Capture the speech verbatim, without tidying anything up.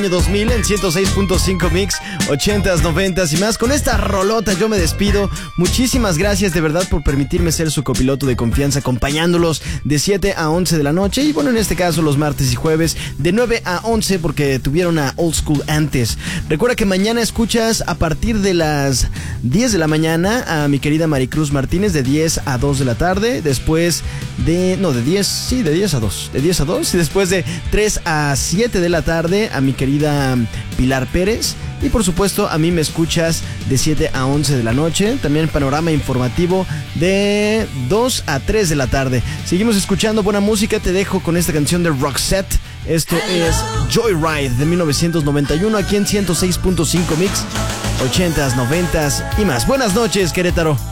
dos mil en ciento seis punto cinco Mix, ochentas, noventas y más. Con esta rolota yo me despido. Muchísimas gracias de verdad por permitirme ser su copiloto de confianza, acompañándolos de siete a once de la noche. Y bueno, en este caso los martes y jueves de nueve a once, porque tuvieron a Old School antes. Recuerda que mañana escuchas a partir de las diez de la mañana a mi querida Maricruz Martínez, de diez a dos de la tarde. Después de... No, de diez, sí, de diez a dos. De diez a dos. Y después de tres a siete de la tarde a mi querida Pilar Pérez. Y por supuesto a mí me escuchas de siete a once de la noche. También panorama informativo de dos a tres de la tarde. Seguimos escuchando buena música. Te dejo con esta canción de Roxette. Esto es Joyride de mil novecientos noventa y uno aquí en ciento seis punto cinco Mix, ochentas, noventas y más. Buenas noches, Querétaro.